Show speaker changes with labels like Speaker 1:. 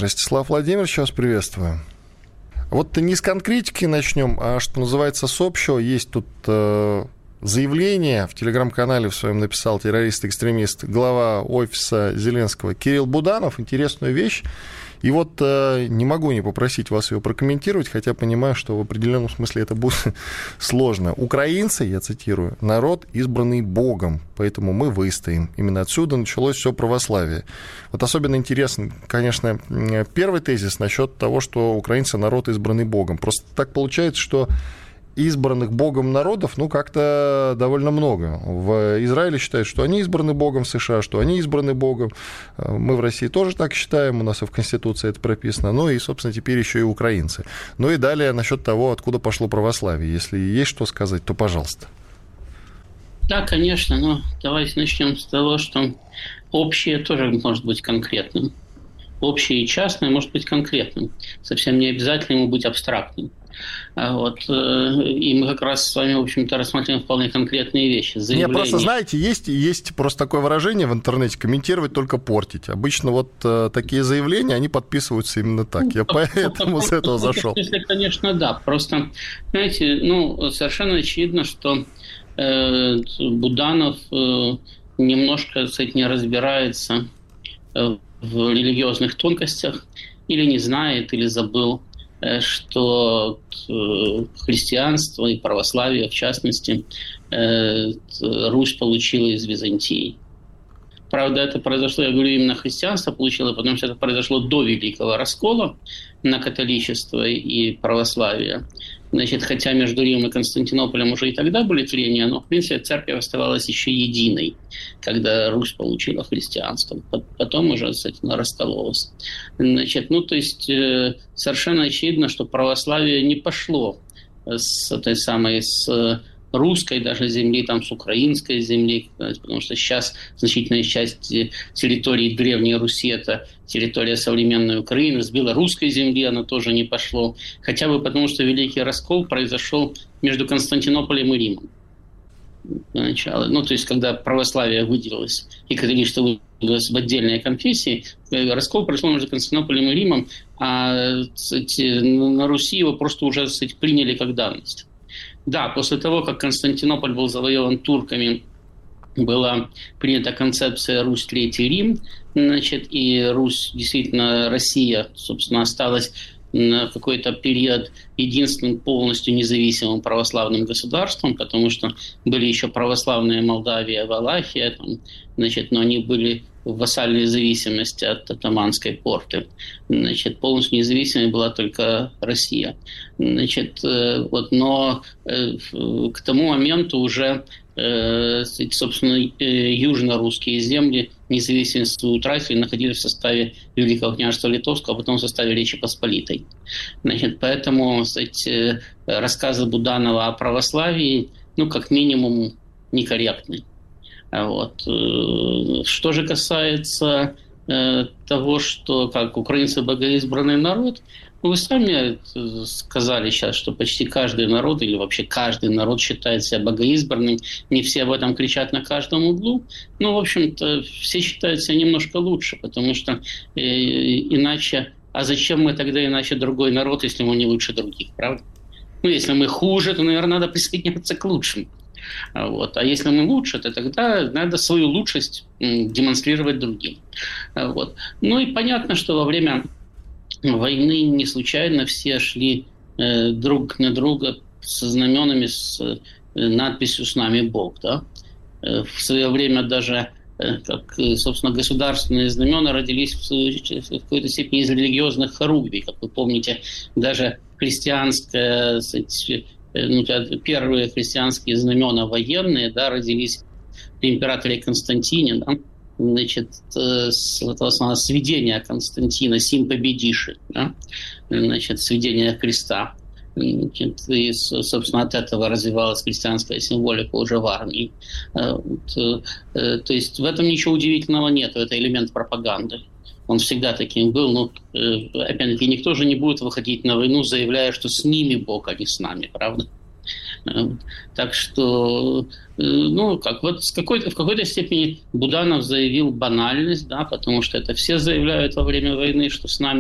Speaker 1: Ростислав Владимирович, вас приветствую. Вот не с конкретики начнем, а, что называется, с общего. Есть тут заявление, в телеграм-канале в своем написал террорист-экстремист, глава офиса Зеленского Кирилл Буданов, интересную вещь. И вот не могу не попросить вас ее прокомментировать, хотя понимаю, что в определенном смысле это будет сложно. Украинцы, я цитирую, народ, избранный Богом, поэтому мы выстоим. Именно отсюда началось все православие. Вот особенно интересен, конечно, первый тезис насчет того, что украинцы народ, избранный Богом. Просто так получается, что избранных Богом народов, как-то довольно много. В Израиле считают, что они избраны Богом, в США, что они избраны Богом. Мы в России тоже так считаем, у нас и в Конституции это прописано. Ну и, собственно, теперь еще и украинцы. Ну и далее насчет того, откуда пошло православие. Если есть что сказать, то пожалуйста.
Speaker 2: Да, конечно, но давайте начнем с того, что общее тоже может быть конкретным. Общее и частное может быть конкретным. Совсем не обязательно ему быть абстрактным. И мы как раз с вами, в общем-то, рассматриваем вполне конкретные вещи.
Speaker 1: Заявление... Не, просто, знаете, есть просто такое выражение в интернете: комментировать, только портить. Обычно вот такие заявления, они подписываются именно так. Я поэтому с этого зашел.
Speaker 2: Если, конечно, да. Просто, знаете, совершенно очевидно, что Буданов немножко, кстати, не разбирается в религиозных тонкостях, или не знает, или забыл, что христианство и православие, в частности, Русь получила из Византии. Правда, это произошло, я говорю, именно христианство получило, потому что это произошло до Великого Раскола на католичество и православие. Хотя между Римом и Константинополем уже и тогда были трения, но, в принципе, церковь оставалась еще единой, когда Русь получила христианство. Потом уже, кстати, она раскололась. Совершенно очевидно, что православие не пошло с русской даже земли, с украинской земли, потому что сейчас значительная часть территории Древней Руси – это территория современной Украины, с белорусской земли оно тоже не пошло, хотя бы потому, что Великий Раскол произошел между Константинополем и Римом. Когда православие выделилось и католичество выделилось в отдельные конфессии, раскол произошел между Константинополем и Римом, а на Руси его просто уже приняли как данность. Да, после того, как Константинополь был завоеван турками, была принята концепция «Русь, Третий Рим», и Русь, действительно, Россия, собственно, осталась на какой-то период единственным полностью независимым православным государством, потому что были еще православные Молдавия, Валахия, но они были в вассальной зависимости от Оттоманской порты. Полностью независимой была только Россия. Но к тому моменту уже, собственно, южно-русские земли независимость свою утратили, находились в составе Великого княжества Литовского, а потом в составе Речи Посполитой. Поэтому, рассказы Буданова о православии, как минимум, некорректны. Что же касается того, что как украинцы богоизбранный народ, вы сами сказали сейчас, что почти каждый народ или вообще каждый народ считает себя богоизбранным. Не все об этом кричат на каждом углу. В общем-то, все считают себя немножко лучше, потому что иначе... А зачем мы тогда иначе другой народ, если мы не лучше других, правда? Если мы хуже, то, наверное, надо присоединяться к лучшим. А если мы лучше, то тогда надо свою лучшесть демонстрировать другим. И понятно, что во время войны не случайно все шли друг на друга со знаменами, с надписью «С нами Бог». Да? В свое время даже, собственно, государственные знамена родились в какой-то степени из религиозных хоругвий. Как вы помните, даже христианское... Первые христианские знамена военные, родились при императоре Константине, сведение Константина, сим победиши, сведение креста. И, собственно, от этого развивалась христианская символика уже в армии. То есть в этом ничего удивительного нет, это элемент пропаганды. Он всегда таким был. Опять-таки, никто же не будет выходить на войну, заявляя, что с ними Бог, а не с нами, правда? Так что, в какой-то степени Буданов заявил банальность, потому что это все заявляют во время войны, что с нами